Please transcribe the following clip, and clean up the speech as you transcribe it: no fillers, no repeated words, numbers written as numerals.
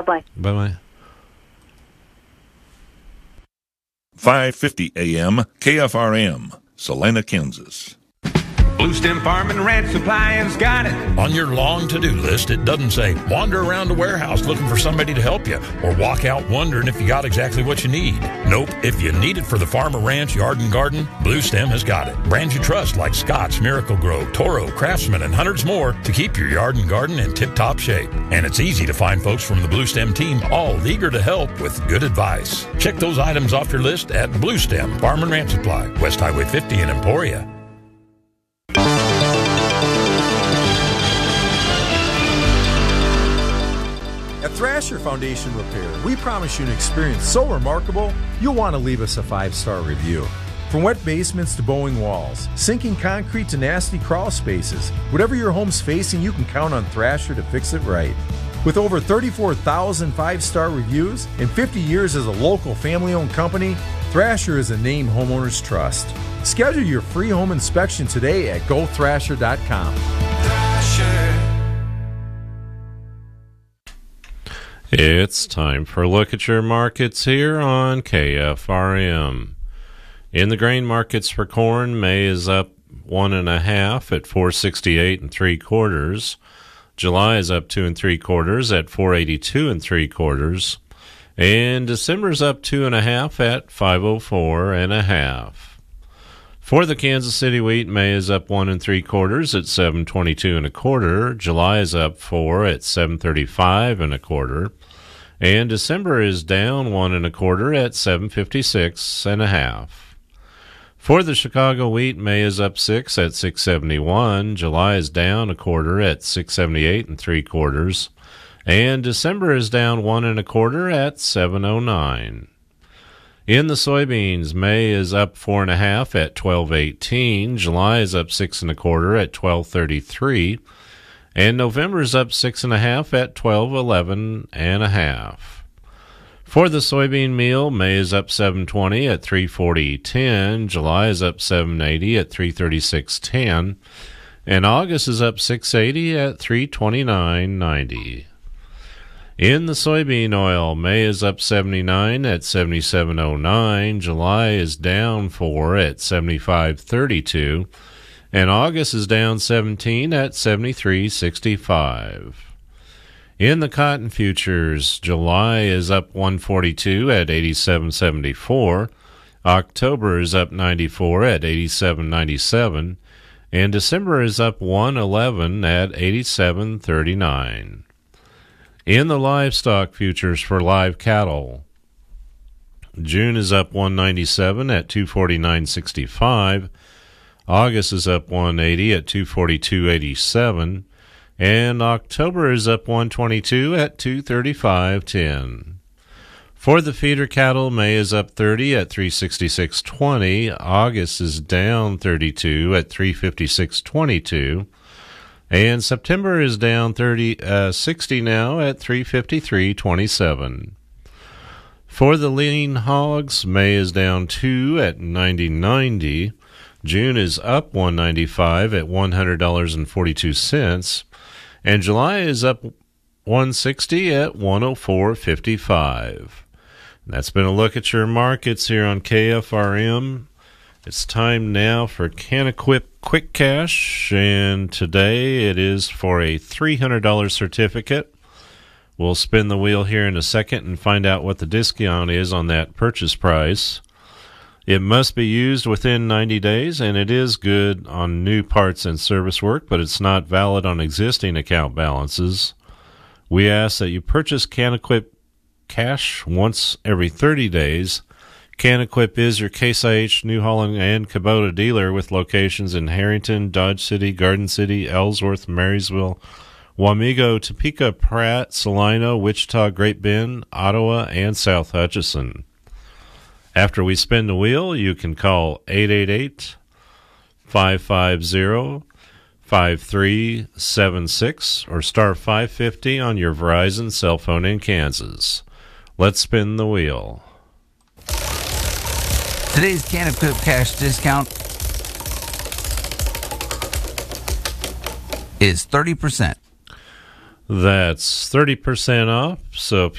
Bye-bye. Bye-bye. 5:50 a.m. KFRM, Salina, Kansas. Blue Stem Farm and Ranch Supply has got it. On your long to-do list, it doesn't say wander around the warehouse looking for somebody to help you or walk out wondering if you got exactly what you need. Nope. If you need it for the farm or ranch, yard and garden, Blue Stem has got it. Brands you trust like Scotts, Miracle-Gro, Toro, Craftsman, and hundreds more to keep your yard and garden in tip-top shape. And it's easy to find folks from the Blue Stem team all eager to help with good advice. Check those items off your list at Blue Stem Farm and Ranch Supply, West Highway 50 in Emporia. At Thrasher Foundation Repair, we promise you an experience so remarkable, you'll want to leave us a 5-star review. From wet basements to bowing walls, sinking concrete to nasty crawl spaces, whatever your home's facing, you can count on Thrasher to fix it right. With over 34,000 5-star reviews and 50 years as a local family-owned company, Thrasher is a name homeowners trust. Schedule your free home inspection today at gothrasher.com. Thrasher. It's time for a look at your markets here on KFRM. In the grain markets for corn, May is up 1.5 at 468 3/4. July is up 2 3/4 at 482 3/4, and December's up 2.5 at 504 1/2. For the Kansas City wheat, May is up 1 3/4 at 722 1/4. July is up 4 at 735 1/4. And December is down 1 1/4 at 756 1/2. For the Chicago wheat, May is up 6 at 671. July is down 1/4 at 678 3/4. And December is down 1 1/4 at 709. In the soybeans, May is up 4.5 at 1218. July is up 6 1/4 at 1233. And November is up 6.5 at 1211 1/2. For the soybean meal, May is up 720 at 340.10. July is up 780 at 336.10. And August is up 680 at 329.90. In the soybean oil, May is up 79 at 77.09. July is down 4 at 75.32. And August is down 17 at 73.65. In the cotton futures, July is up 142 at 87.74. October is up 94 at 87.97. And December is up 111 at 87.39. In the livestock futures for live cattle, June is up 197 at 249.65. August is up 180 at 242.87, and October is up 122 at 235.10. For the feeder cattle, May is up 30 at 366.20. August is down 32 at 356.22, and September is down 60 now at 353.27. For the lean hogs, May is down 2 at 90.90. June is up $195 at $100.42, and July is up $160 at $104.55. That's been a look at your markets here on KFRM. It's time now for CanEquip Quick Cash, and today it is for a $300 certificate. We'll spin the wheel here in a second and find out what the discount is on that purchase price. It must be used within 90 days, and it is good on new parts and service work, but it's not valid on existing account balances. We ask that you purchase CanEquip Cash once every 30 days. CanEquip is your Case IH, New Holland, and Kubota dealer with locations in Harrington, Dodge City, Garden City, Ellsworth, Marysville, Wamego, Topeka, Pratt, Salina, Wichita, Great Bend, Ottawa, and South Hutchinson. After we spin the wheel, you can call 888-550-5376 or star 550 on your Verizon cell phone in Kansas. Let's spin the wheel. Today's CanEquip Cash discount is 30%. That's 30% off, so